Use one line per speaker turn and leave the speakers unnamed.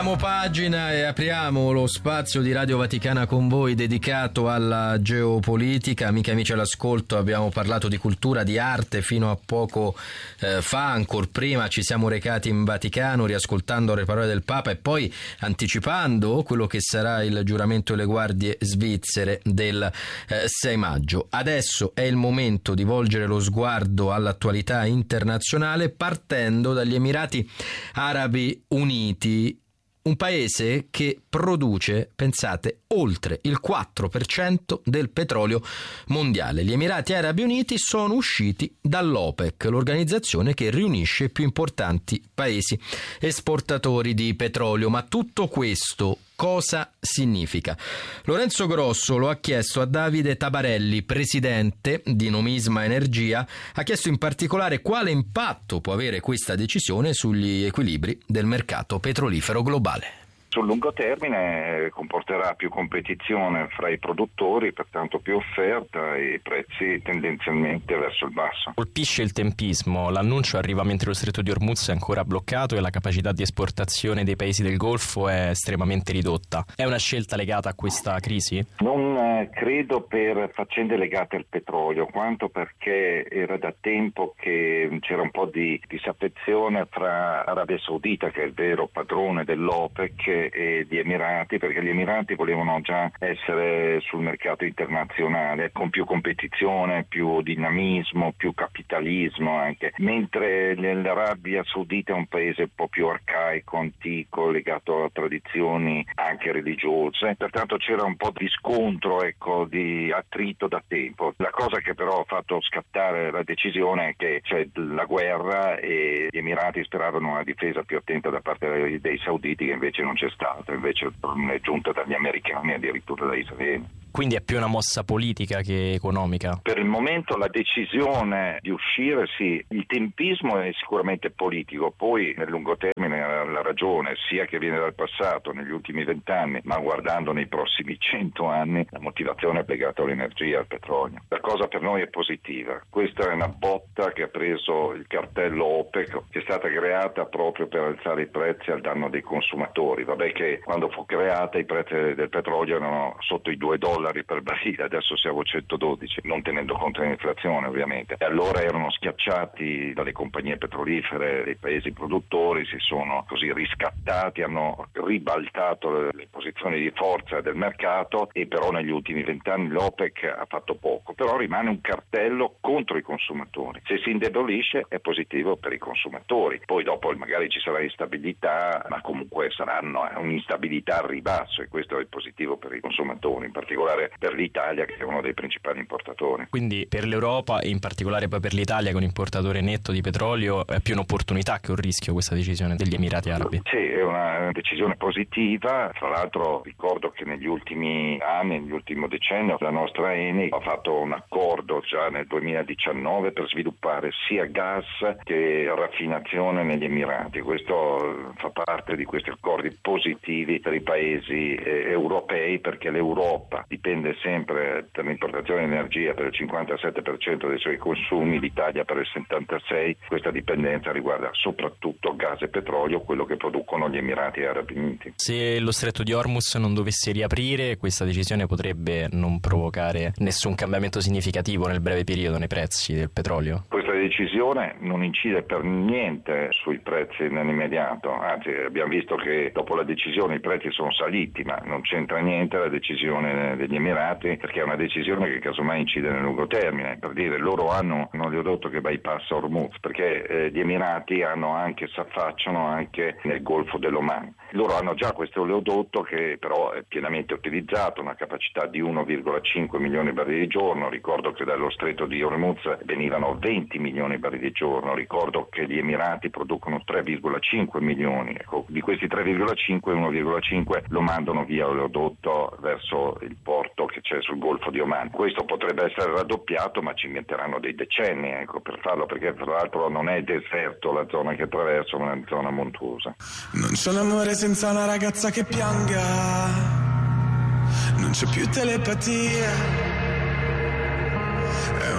Pagina e apriamo lo spazio di Radio Vaticana con voi dedicato alla geopolitica. Amiche e amici all'ascolto, abbiamo parlato di cultura, di arte fino a poco fa, ancor prima ci siamo recati in Vaticano riascoltando le parole del Papa e poi anticipando quello che sarà il giuramento delle guardie svizzere del 6 maggio. Adesso è il momento di volgere lo sguardo all'attualità internazionale partendo dagli Emirati Arabi Uniti. Un paese che produce, pensate, oltre il 4% del petrolio mondiale. Gli Emirati Arabi Uniti sono usciti dall'OPEC, l'organizzazione che riunisce i più importanti paesi esportatori di petrolio. Ma tutto questo cosa significa? Lorenzo Grosso lo ha chiesto a Davide Tabarelli, presidente di Nomisma Energia, ha chiesto in particolare quale impatto può avere questa decisione sugli equilibri del mercato petrolifero globale.
Sul lungo termine comporterà più competizione fra i produttori, pertanto più offerta e prezzi tendenzialmente verso il basso.
Colpisce il tempismo, l'annuncio arriva mentre lo stretto di Hormuz è ancora bloccato e la capacità di esportazione dei paesi del Golfo è estremamente ridotta. È una scelta legata a questa crisi?
Non credo per faccende legate al petrolio, quanto perché era da tempo che c'era un po' di disaffezione fra Arabia Saudita, che è il vero padrone dell'OPEC, e gli Emirati, perché gli Emirati volevano già essere sul mercato internazionale con più competizione, più dinamismo, più capitalismo anche, mentre l'Arabia Saudita è un paese un po' più arcaico, antico, legato a tradizioni anche religiose, pertanto c'era un po' di scontro, di attrito da tempo. La cosa che però ha fatto scattare la decisione è che c'è la guerra e gli Emirati speravano una difesa più attenta da parte dei sauditi, che invece non c'è stata, invece è giunta dagli americani e addirittura dagli israeliani.
Quindi è più una mossa politica che economica?
Per il momento la decisione di uscire, sì, il tempismo è sicuramente politico, poi nel lungo termine la ragione, sia che viene dal passato negli ultimi 20 anni, ma guardando nei prossimi 100 anni, la motivazione è legata all'energia, al petrolio. La cosa per noi è positiva, questa è una botta che ha preso il cartello OPEC, che è stata creata proprio per alzare i prezzi al danno dei consumatori. Vabbè che quando fu creata i prezzi del petrolio erano sotto i $2 per barile, adesso siamo a 112, non tenendo conto dell'inflazione ovviamente, e allora erano schiacciati dalle compagnie petrolifere dei paesi produttori, si sono così riscattati, hanno ribaltato le posizioni di forza del mercato, e però negli ultimi 20 anni l'OPEC ha fatto poco, però rimane un cartello contro i consumatori. Se si indebolisce è positivo per i consumatori, poi dopo magari ci sarà instabilità, ma comunque saranno un'instabilità al ribasso, e questo è positivo per i consumatori, in particolare per l'Italia, che è uno dei principali importatori.
Quindi per l'Europa e in particolare poi per l'Italia, con importatore netto di petrolio, è più un'opportunità che un rischio questa decisione degli Emirati Arabi?
Sì, è una decisione positiva. Tra l'altro ricordo che negli ultimi anni, nell'ultimo decennio, la nostra Eni ha fatto un accordo già nel 2019 per sviluppare sia gas che raffinazione negli Emirati. Questo fa parte di questi accordi positivi per i paesi europei, perché l'Europa dipende sempre per l'importazione di energia per il 57% dei suoi consumi, l'Italia per il 76%. Questa dipendenza riguarda soprattutto gas e petrolio, quello che producono gli Emirati Arabi Uniti.
Se lo stretto di Hormuz non dovesse riaprire, questa decisione potrebbe non provocare nessun cambiamento significativo nel breve periodo nei prezzi del petrolio?
Questa decisione non incide per niente sui prezzi nell'immediato, anzi abbiamo visto che dopo la decisione i prezzi sono saliti, ma non c'entra niente la decisione degli Emirati, perché è una decisione che casomai incide nel lungo termine. Per dire, loro hanno un oleodotto che bypassa Hormuz, perché gli Emirati si affacciano anche nel Golfo dell'Oman. Loro hanno già questo oleodotto che però è pienamente utilizzato, una capacità di 1,5 milioni di barili al giorno. Ricordo che dallo stretto di Hormuz venivano 20 milioni di barili al giorno, ricordo che gli Emirati producono 3,5 milioni, ecco, di questi 3,5, 1,5 lo mandano via oleodotto verso il porto che c'è sul Golfo di Oman. Questo potrebbe essere raddoppiato, ma ci metteranno dei decenni per farlo, perché tra l'altro non è deserto la zona che attraverso, ma è una zona montuosa.
Non c'è un amore senza una ragazza che pianga, non c'è più telepatia,